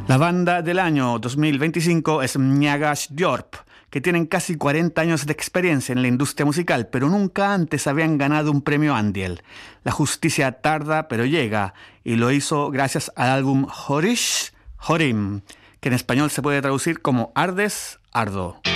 La banda del año 2025 es Mnyagash Diorp, que tienen casi 40 años de experiencia en la industria musical, pero nunca antes habían ganado un premio Andiel. La justicia tarda, pero llega, y lo hizo gracias al álbum Horish Horim, que en español se puede traducir como Ardes, Ardo.